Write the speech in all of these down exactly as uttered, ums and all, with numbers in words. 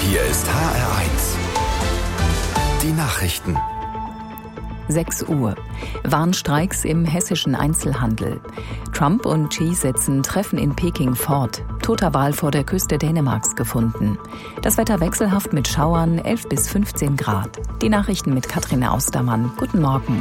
Hier ist H R eins. Die Nachrichten. sechs Uhr. Warnstreiks im hessischen Einzelhandel. Trump und Xi setzen Treffen in Peking fort. Toter Wal vor der Küste Dänemarks gefunden. Das Wetter wechselhaft mit Schauern, elf bis fünfzehn Grad. Die Nachrichten mit Katrin Austermann. Guten Morgen.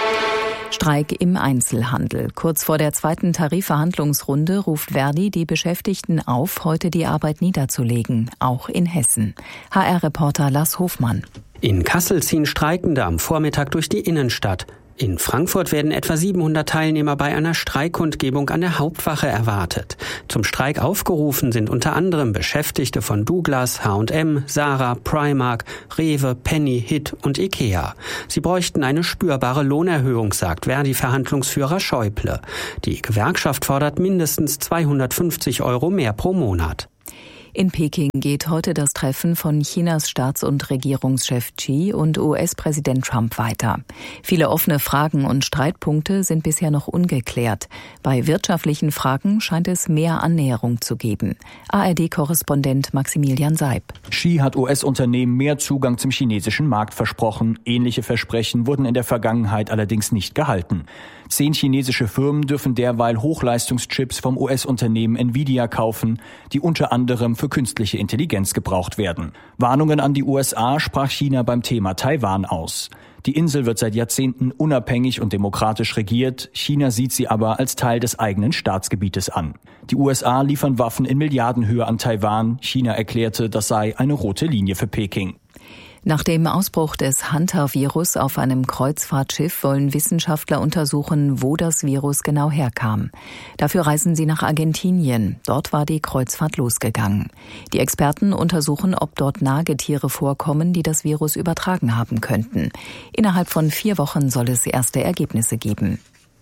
Streik im Einzelhandel. Kurz vor der zweiten Tarifverhandlungsrunde ruft Verdi die Beschäftigten auf, heute die Arbeit niederzulegen, auch in Hessen. H R-Reporter Lars Hofmann. In Kassel ziehen Streikende am Vormittag durch die Innenstadt. In Frankfurt werden etwa siebenhundert Teilnehmer bei einer Streikkundgebung an der Hauptwache erwartet. Zum Streik aufgerufen sind unter anderem Beschäftigte von Douglas, H und M, Zara, Primark, Rewe, Penny, Hit und Ikea. Sie bräuchten eine spürbare Lohnerhöhung, sagt Verdi-Verhandlungsführer Schäuble. Die Gewerkschaft fordert mindestens zweihundertfünfzig Euro mehr pro Monat. In Peking geht heute das Treffen von Chinas Staats- und Regierungschef Xi und U S-Präsident Trump weiter. Viele offene Fragen und Streitpunkte sind bisher noch ungeklärt. Bei wirtschaftlichen Fragen scheint es mehr Annäherung zu geben. A R D-Korrespondent Maximilian Seib. Xi hat U S-Unternehmen mehr Zugang zum chinesischen Markt versprochen. Ähnliche Versprechen wurden in der Vergangenheit allerdings nicht gehalten. Zehn chinesische Firmen dürfen derweil Hochleistungschips vom U S-Unternehmen Nvidia kaufen, die unter anderem für künstliche Intelligenz gebraucht werden. Warnungen an die U S A sprach China beim Thema Taiwan aus. Die Insel wird seit Jahrzehnten unabhängig und demokratisch regiert. China sieht sie aber als Teil des eigenen Staatsgebietes an. Die U S A liefern Waffen in Milliardenhöhe an Taiwan. China erklärte, das sei eine rote Linie für Peking. Nach dem Ausbruch des Hunter-Virus auf einem Kreuzfahrtschiff wollen Wissenschaftler untersuchen, wo das Virus genau herkam. Dafür reisen sie nach Argentinien. Dort war die Kreuzfahrt losgegangen. Die Experten untersuchen, ob dort Nagetiere vorkommen, die das Virus übertragen haben könnten. Innerhalb von vier Wochen soll es erste Ergebnisse geben.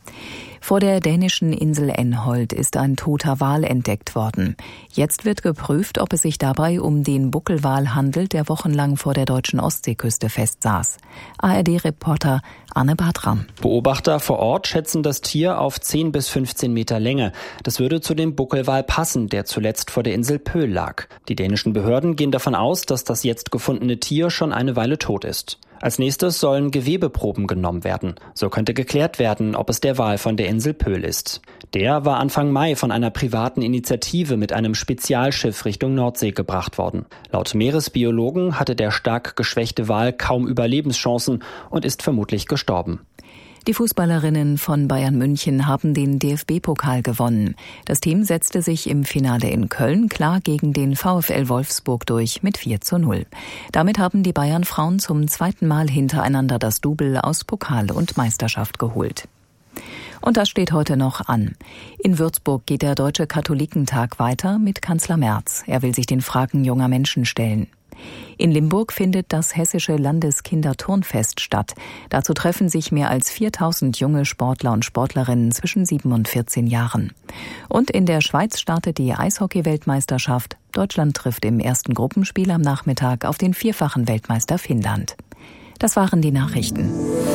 Vor der dänischen Insel Enholt ist ein toter Wal entdeckt worden. Jetzt wird geprüft, ob es sich dabei um den Buckelwal handelt, der wochenlang vor der deutschen Ostseeküste festsaß. A R D-Reporter Arne Bartram. Beobachter vor Ort schätzen das Tier auf zehn bis fünfzehn Meter Länge. Das würde zu dem Buckelwal passen, der zuletzt vor der Insel Pöhl lag. Die dänischen Behörden gehen davon aus, dass das jetzt gefundene Tier schon eine Weile tot ist. Als nächstes sollen Gewebeproben genommen werden. So könnte geklärt werden, ob es der Wal von der Insel Pöhl ist. Der war Anfang Mai von einer privaten Initiative mit einem Spezialschiff Richtung Nordsee gebracht worden. Laut Meeresbiologen hatte der stark geschwächte Wal kaum Überlebenschancen und ist vermutlich gestorben. Die Fußballerinnen von Bayern München haben den D F B-Pokal gewonnen. Das Team setzte sich im Finale in Köln klar gegen den VfL Wolfsburg durch mit vier zu null. Damit haben die Bayern-Frauen zum zweiten Mal hintereinander das Double aus Pokal und Meisterschaft geholt. Und das steht heute noch an. In Würzburg geht der Deutsche Katholikentag weiter mit Kanzler Merz. Er will sich den Fragen junger Menschen stellen. In Limburg findet das hessische Landeskinderturnfest statt. Dazu treffen sich mehr als viertausend junge Sportler und Sportlerinnen zwischen sieben und vierzehn Jahren. Und in der Schweiz startet die Eishockey-Weltmeisterschaft. Deutschland trifft im ersten Gruppenspiel am Nachmittag auf den vierfachen Weltmeister Finnland. Das waren die Nachrichten.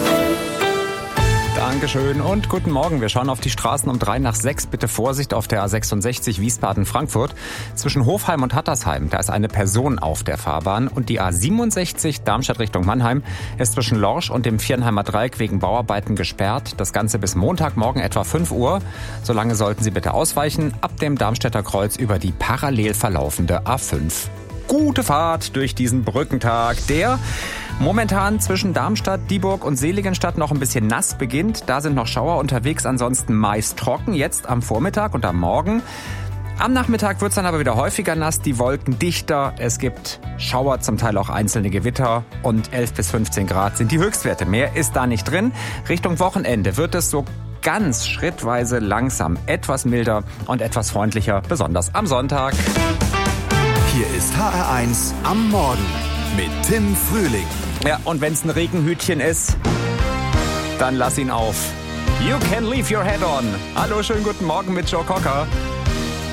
Dankeschön und guten Morgen. Wir schauen auf die Straßen um drei nach sechs. Bitte Vorsicht auf der A sechsundsechzig Wiesbaden-Frankfurt. Zwischen Hofheim und Hattersheim, da ist eine Person auf der Fahrbahn. Und die A siebenundsechzig Darmstadt Richtung Mannheim ist zwischen Lorsch und dem Viernheimer Dreieck wegen Bauarbeiten gesperrt. Das Ganze bis Montagmorgen etwa fünf Uhr. Solange sollten Sie bitte ausweichen. Ab dem Darmstädter Kreuz über die parallel verlaufende A fünf. Gute Fahrt durch diesen Brückentag, der momentan zwischen Darmstadt, Dieburg und Seligenstadt noch ein bisschen nass beginnt. Da sind noch Schauer unterwegs, ansonsten meist trocken, jetzt am Vormittag und am Morgen. Am Nachmittag wird es dann aber wieder häufiger nass, die Wolken dichter, es gibt Schauer, zum Teil auch einzelne Gewitter und elf bis fünfzehn Grad sind die Höchstwerte. Mehr ist da nicht drin. Richtung Wochenende wird es so ganz schrittweise langsam etwas milder und etwas freundlicher, besonders am Sonntag. Hier ist H R eins am Morgen mit Tim Frühling. Ja, und wenn es ein Regenhütchen ist, dann lass ihn auf. You can leave your head on. Hallo, schönen guten Morgen mit Joe Cocker.